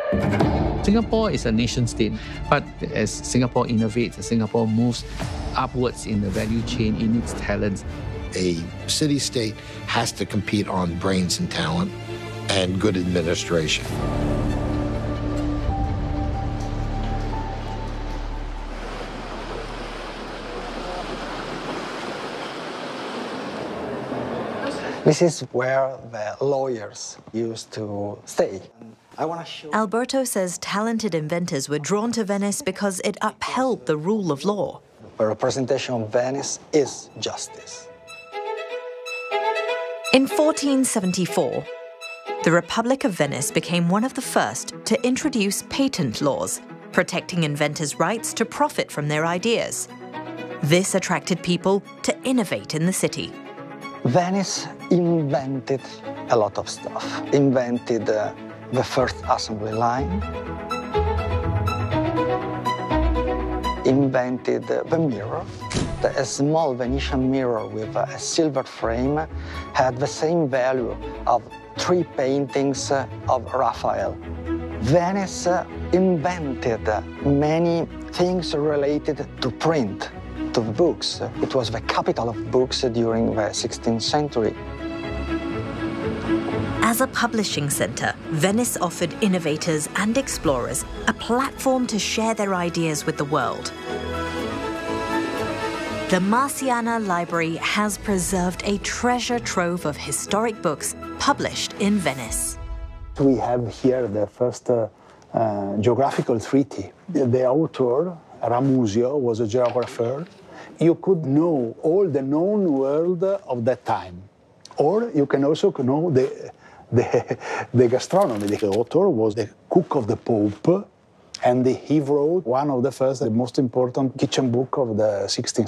Singapore is a nation state, but as Singapore innovates, as Singapore moves upwards in the value chain in its talents, a city-state has to compete on brains and talent and good administration. This is where the lawyers used to stay. I want to show Alberto says talented inventors were drawn to Venice because it upheld the rule of law. the representation of Venice is justice. In 1474, the Republic of Venice became one of the first to introduce patent laws, protecting inventors' rights to profit from their ideas. This attracted people to innovate in the city. Venice invented a lot of stuff. Invented the first assembly line. Invented the mirror. A small Venetian mirror with a silver frame had the same value of 3 paintings of Raphael. Venice invented many things related to print, to books. It was the capital of books during the 16th century. As a publishing center, Venice offered innovators and explorers a platform to share their ideas with the world. The Marciana Library has preserved a treasure trove of historic books published in Venice. We have here the first geographical treaty. The author, Ramusio, was a geographer. You could know all the known world of that time. Or you can also know the gastronomy. The author was the cook of the Pope, and he wrote one of the first, the most important kitchen book of the 16th